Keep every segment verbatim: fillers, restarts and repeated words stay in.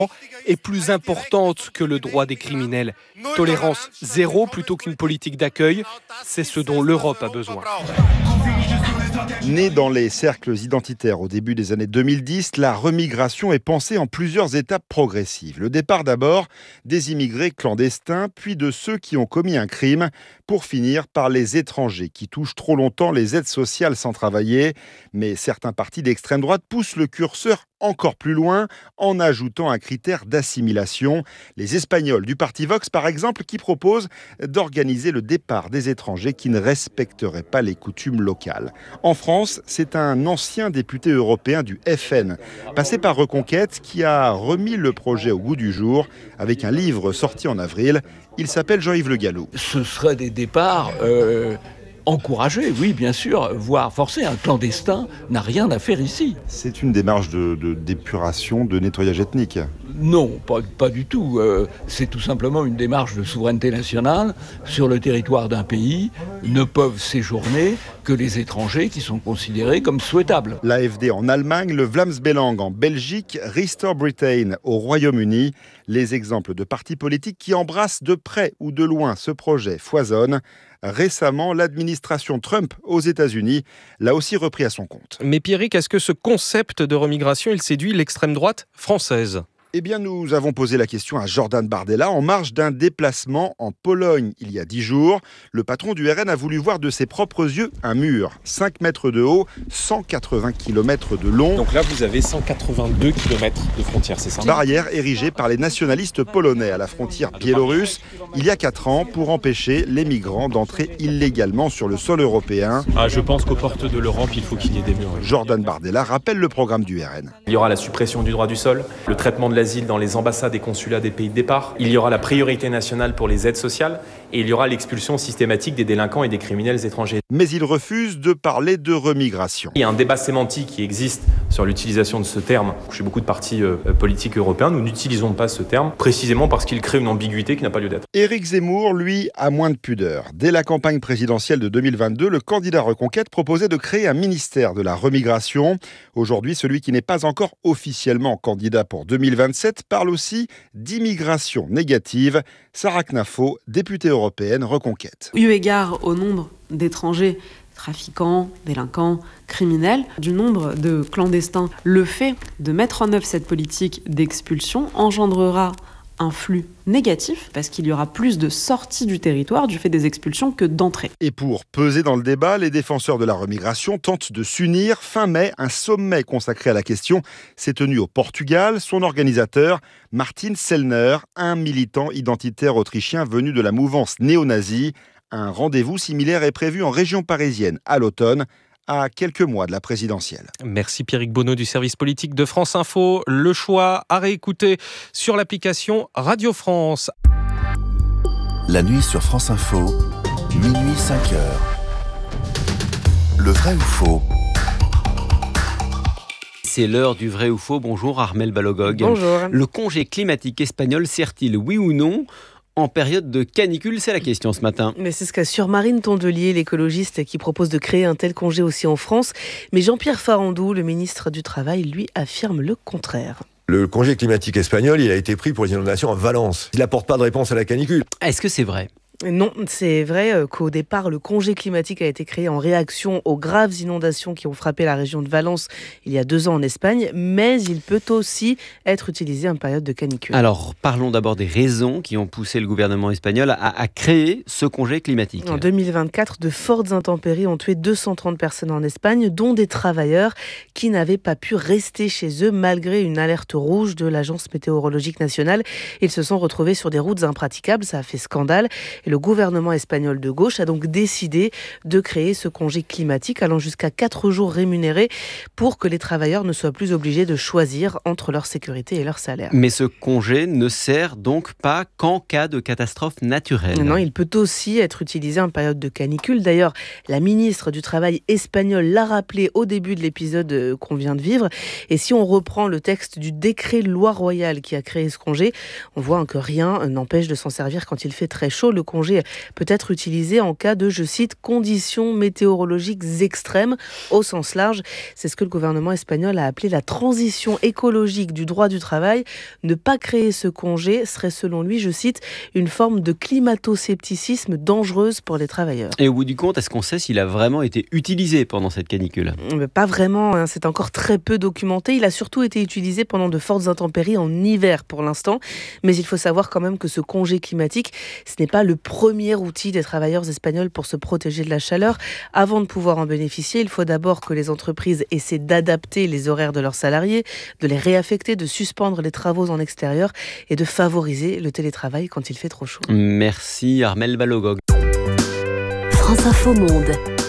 est plus importante que le droit des criminels. Tolérance zéro plutôt qu'une politique d'accueil, c'est ce dont l'Europe a besoin. Née dans les cercles identitaires au début des années deux mille dix, la remigration est pensée en plusieurs étapes progressives. Le départ d'abord des immigrés clandestins, puis de ceux qui ont commis un crime, pour finir par les étrangers qui touchent trop longtemps les aides sociales sans travailler. Mais certains partis d'extrême droite poussent le curseur encore plus loin en ajoutant un critère d'assimilation. Les Espagnols du parti Vox, par exemple, qui proposent d'organiser le départ des étrangers qui ne respecteraient pas les coutumes locales. En France, c'est un ancien député européen du F N, passé par Reconquête, qui a remis le projet au goût du jour avec un livre sorti en avril. Il s'appelle Jean-Yves Le Gallou. Ce serait des départs euh, encouragés, oui, bien sûr, voire forcés. Un clandestin n'a rien à faire ici. C'est une démarche de, de, d'épuration, de nettoyage ethnique. Non, pas, pas du tout. Euh, c'est tout simplement une démarche de souveraineté nationale. Sur le territoire d'un pays, ne peuvent séjourner que les étrangers qui sont considérés comme souhaitables. L'A F D en Allemagne, le Vlaams-Belang en Belgique, Restore Britain au Royaume-Uni. Les exemples de partis politiques qui embrassent de près ou de loin ce projet foisonnent. Récemment, l'administration Trump aux États-Unis l'a aussi repris à son compte. Mais Pierrick, est-ce que ce concept de remigration, il séduit l'extrême droite française ? Eh bien, nous avons posé la question à Jordan Bardella en marge d'un déplacement en Pologne il y a dix jours. Le patron du R N a voulu voir de ses propres yeux un mur, cinq mètres de haut, cent quatre-vingts kilomètres de long. Donc là, vous avez cent quatre-vingt-deux kilomètres de frontière, c'est ça ? Barrière érigée par les nationalistes polonais à la frontière biélorusse il y a quatre ans pour empêcher les migrants d'entrer illégalement sur le sol européen. Ah, je pense qu'aux portes de l'Europe, il faut qu'il y ait des murs. Jordan Bardella rappelle le programme du R N. Il y aura la suppression du droit du sol, le traitement de l'asile dans les ambassades et consulats des pays de départ. Il y aura la priorité nationale pour les aides sociales et il y aura l'expulsion systématique des délinquants et des criminels étrangers. Mais il refuse de parler de remigration. Il y a un débat sémantique qui existe sur l'utilisation de ce terme. Chez beaucoup de partis euh, politiques européens, nous n'utilisons pas ce terme précisément parce qu'il crée une ambiguïté qui n'a pas lieu d'être. Éric Zemmour, lui, a moins de pudeur. Dès la campagne présidentielle de deux mille vingt-deux, le candidat Reconquête proposait de créer un ministère de la remigration. Aujourd'hui, celui qui n'est pas encore officiellement candidat pour deux mille vingt-sept parle aussi d'immigration négative. Sarah Knafo, députée européenne Reconquête. Eu égard au nombre d'étrangers trafiquants, délinquants, criminels, du nombre de clandestins, le fait de mettre en œuvre cette politique d'expulsion engendrera un flux négatif, parce qu'il y aura plus de sorties du territoire du fait des expulsions que d'entrées. Et pour peser dans le débat, les défenseurs de la remigration tentent de s'unir. Fin mai, un sommet consacré à la question s'est tenu au Portugal. Son organisateur, Martin Sellner, un militant identitaire autrichien venu de la mouvance néo-nazie. Un rendez-vous similaire est prévu en région parisienne à l'automne, à quelques mois de la présidentielle. Merci Pierrick Bonneau du service politique de France Info. Le choix à réécouter sur l'application Radio France. La nuit sur France Info, minuit cinq heures. Le vrai ou faux ? C'est l'heure du vrai ou faux. Bonjour Armelle Balogog. Bonjour. Le congé climatique espagnol sert-il, oui ou non, en période de canicule? C'est la question ce matin. Mais c'est ce qu'assure Marine Tondelier, l'écologiste qui propose de créer un tel congé aussi en France. Mais Jean-Pierre Farandou, le ministre du Travail, lui affirme le contraire. Le congé climatique espagnol, il a été pris pour les inondations en Valence. Il n'apporte pas de réponse à la canicule. Est-ce que c'est vrai ? Non, c'est vrai qu'au départ, le congé climatique a été créé en réaction aux graves inondations qui ont frappé la région de Valence il y a deux ans en Espagne, mais il peut aussi être utilisé en période de canicule. Alors, parlons d'abord des raisons qui ont poussé le gouvernement espagnol à, à créer ce congé climatique. En deux mille vingt-quatre, de fortes intempéries ont tué deux cent trente personnes en Espagne, dont des travailleurs qui n'avaient pas pu rester chez eux malgré une alerte rouge de l'Agence météorologique nationale. Ils se sont retrouvés sur des routes impraticables, ça a fait scandale. Et le gouvernement espagnol de gauche a donc décidé de créer ce congé climatique allant jusqu'à quatre jours rémunérés pour que les travailleurs ne soient plus obligés de choisir entre leur sécurité et leur salaire. Mais ce congé ne sert donc pas qu'en cas de catastrophe naturelle. Non, il peut aussi être utilisé en période de canicule. D'ailleurs, la ministre du Travail espagnole l'a rappelé au début de l'épisode qu'on vient de vivre. Et si on reprend le texte du décret loi royale qui a créé ce congé, on voit que rien n'empêche de s'en servir quand il fait très chaud. Le congé congé peut être utilisé en cas de, je cite, conditions météorologiques extrêmes au sens large. C'est ce que le gouvernement espagnol a appelé la transition écologique du droit du travail. Ne pas créer ce congé serait selon lui, je cite, une forme de climato-scepticisme dangereuse pour les travailleurs. Et au bout du compte, est-ce qu'on sait s'il a vraiment été utilisé pendant cette canicule ? Pas vraiment, hein, c'est encore très peu documenté. Il a surtout été utilisé pendant de fortes intempéries en hiver pour l'instant. Mais il faut savoir quand même que ce congé climatique, ce n'est pas le premier outil des travailleurs espagnols pour se protéger de la chaleur. Avant de pouvoir en bénéficier, il faut d'abord que les entreprises essaient d'adapter les horaires de leurs salariés, de les réaffecter, de suspendre les travaux en extérieur et de favoriser le télétravail quand il fait trop chaud. Merci Armelle Balogog. France Info Monde.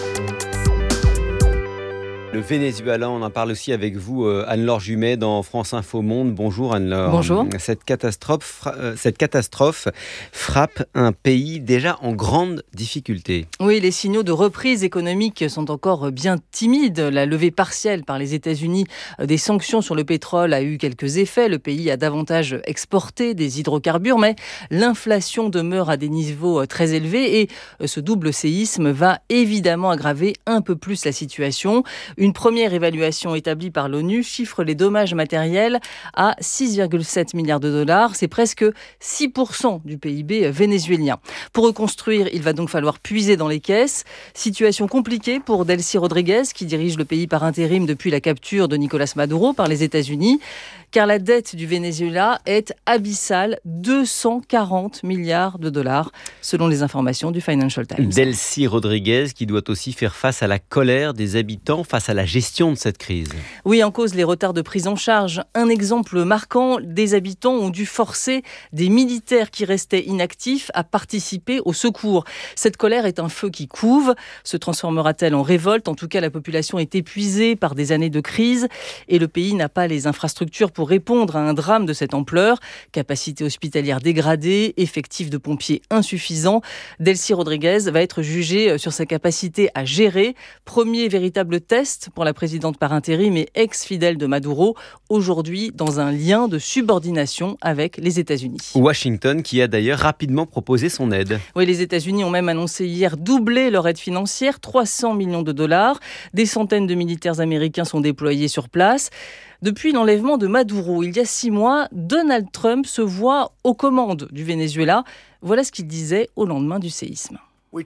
Le Venezuela, on en parle aussi avec vous, Anne-Laure Jumet, dans France Info Monde. Bonjour Anne-Laure. Bonjour. Cette catastrophe, cette catastrophe frappe un pays déjà en grande difficulté. Oui, les signaux de reprise économique sont encore bien timides. La levée partielle par les États-Unis des sanctions sur le pétrole a eu quelques effets. Le pays a davantage exporté des hydrocarbures, mais l'inflation demeure à des niveaux très élevés et ce double séisme va évidemment aggraver un peu plus la situation. Une première évaluation établie par l'ONU chiffre les dommages matériels à six virgule sept milliards de dollars. C'est presque six pour cent du P I B vénézuélien. Pour reconstruire, il va donc falloir puiser dans les caisses. Situation compliquée pour Delcy Rodríguez, qui dirige le pays par intérim depuis la capture de Nicolás Maduro par les États-Unis. Car la dette du Venezuela est abyssale, deux cent quarante milliards de dollars, selon les informations du Financial Times. Delcy Rodríguez qui doit aussi faire face à la colère des habitants face à la gestion de cette crise. Oui, en cause les retards de prise en charge. Un exemple marquant, des habitants ont dû forcer des militaires qui restaient inactifs à participer au secours. Cette colère est un feu qui couve. Se transformera-t-elle en révolte ? En tout cas, la population est épuisée par des années de crise et le pays n'a pas les infrastructures pour répondre à un drame de cette ampleur. Capacité hospitalière dégradée, effectifs de pompiers insuffisants. Delcy Rodríguez va être jugée sur sa capacité à gérer. Premier véritable test pour la présidente par intérim et ex-fidèle de Maduro, aujourd'hui dans un lien de subordination avec les États-Unis. Washington qui a d'ailleurs rapidement proposé son aide. Oui, les États-Unis ont même annoncé hier doubler leur aide financière, trois cents millions de dollars. Des centaines de militaires américains sont déployés sur place. Depuis l'enlèvement de Maduro, il y a six mois, Donald Trump se voit aux commandes du Venezuela. Voilà ce qu'il disait au lendemain du séisme.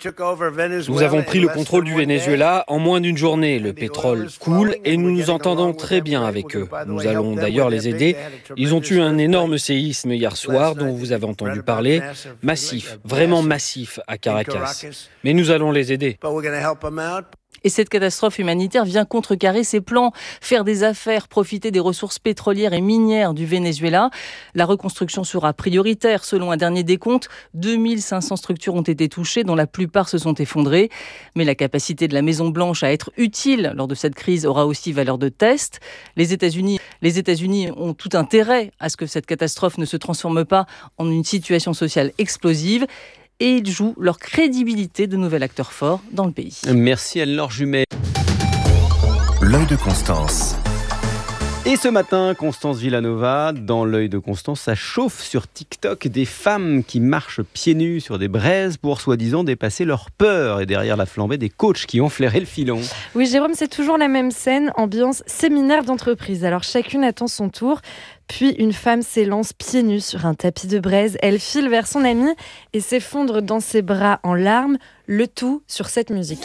Nous avons pris le contrôle du Venezuela en moins d'une journée. Le pétrole coule et nous nous entendons très bien avec eux. Nous allons d'ailleurs les aider. Ils ont eu un énorme séisme hier soir dont vous avez entendu parler. Massif, vraiment massif à Caracas. Mais nous allons les aider. Et cette catastrophe humanitaire vient contrecarrer ses plans, faire des affaires, profiter des ressources pétrolières et minières du Venezuela. La reconstruction sera prioritaire. Selon un dernier décompte, deux mille cinq cents structures ont été touchées, dont la plupart se sont effondrées. Mais la capacité de la Maison-Blanche à être utile lors de cette crise aura aussi valeur de test. Les États-Unis, les États-Unis ont tout intérêt à ce que cette catastrophe ne se transforme pas en une situation sociale explosive. Et ils jouent leur crédibilité de nouvel acteur fort dans le pays. Merci Anne-Laure Jumet. L'œil de Constance. Et ce matin, Constance Villanova, dans l'œil de Constance, ça chauffe sur TikTok des femmes qui marchent pieds nus sur des braises pour soi-disant dépasser leur peur. Et derrière la flambée, des coachs qui ont flairé le filon. Oui, Jérôme, c'est toujours la même scène, ambiance séminaire d'entreprise. Alors chacune attend son tour. Puis une femme s'élance pieds nus sur un tapis de braise. Elle file vers son amie et s'effondre dans ses bras en larmes, le tout sur cette musique.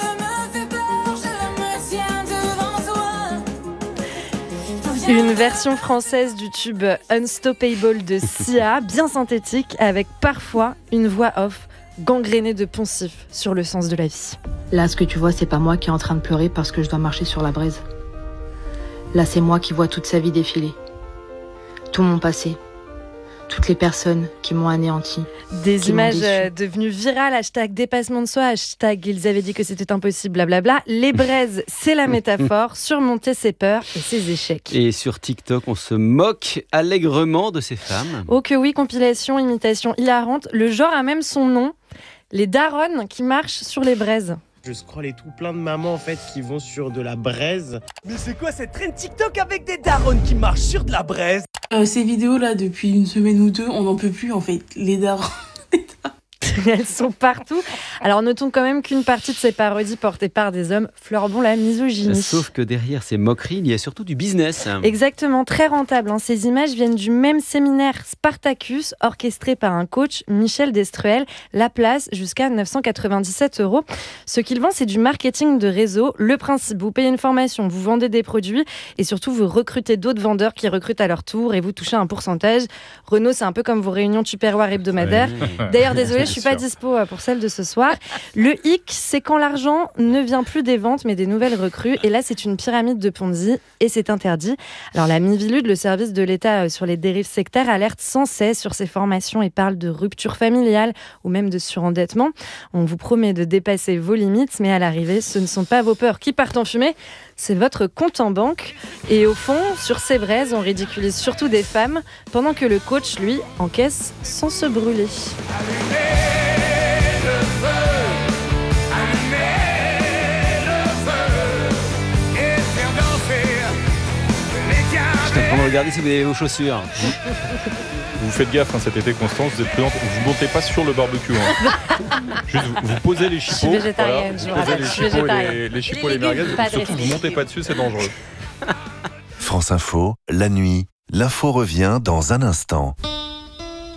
Une version française du tube Unstoppable de Sia, bien synthétique, avec parfois une voix off gangrénée de poncifs sur le sens de la vie. Là, ce que tu vois, c'est pas moi qui est en train de pleurer parce que je dois marcher sur la braise. Là, c'est moi qui vois toute sa vie défiler. Tout mon passé, toutes les personnes qui m'ont anéanti. Des images devenues virales, hashtag dépassement de soi, hashtag ils avaient dit que c'était impossible, blablabla. Les braises, c'est la métaphore, surmonter ses peurs et ses échecs. Et sur TikTok, on se moque allègrement de ces femmes. Oh que oui, compilation, imitation hilarante. Le genre a même son nom, les daronnes qui marchent sur les braises. Je scrolle et tout, plein de mamans en fait qui vont sur de la braise. Mais c'est quoi cette trend TikTok avec des darons qui marchent sur de la braise? euh, Ces vidéos là, depuis une semaine ou deux, on n'en peut plus en fait. Les darons. Elles sont partout. Alors notons quand même qu'une partie de ces parodies portées par des hommes fleurent la misogynie. Sauf que derrière ces moqueries, il y a surtout du business. Exactement, très rentable. Hein. Ces images viennent du même séminaire Spartacus, orchestré par un coach, Michel Destruel. La place, jusqu'à neuf cent quatre-vingt-dix-sept euros. Ce qu'il vend, c'est du marketing de réseau. Le principe, vous payez une formation, vous vendez des produits et surtout vous recrutez d'autres vendeurs qui recrutent à leur tour et vous touchez un pourcentage. Renaud, c'est un peu comme vos réunions Tupperware hebdomadaires. Oui. D'ailleurs, désolé, je suis pas dispo pour celle de ce soir. Le hic, c'est quand l'argent ne vient plus des ventes, mais des nouvelles recrues. Et là, c'est une pyramide de Ponzi et c'est interdit. Alors, la Miviludes, le service de l'État sur les dérives sectaires, alerte sans cesse sur ces formations et parle de rupture familiale ou même de surendettement. On vous promet de dépasser vos limites, mais à l'arrivée, ce ne sont pas vos peurs qui partent en fumée, c'est votre compte en banque. Et au fond, sur ces braises, on ridiculise surtout des femmes, pendant que le coach, lui, encaisse sans se brûler. Je suis en train de regarder si vous avez vos chaussures. Vous faites gaffe hein, cet été, Constance, vous êtes prudente. Vous ne montez pas sur le barbecue. Hein. Juste, vous, vous posez les chipots. Je suis végétarienne, voilà, je vous posez les chipots et les, les, chipots, les, les merguez. Surtout, vous ne montez pas dessus, c'est dangereux. France Info, la nuit, l'info revient dans un instant.